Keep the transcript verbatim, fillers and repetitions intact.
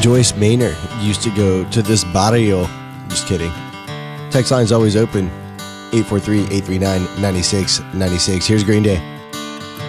Joyce Maynard used to go to this barrio. Just kidding. Text line's always open. eight four three, eight three nine, nine six nine six. Here's Green Day.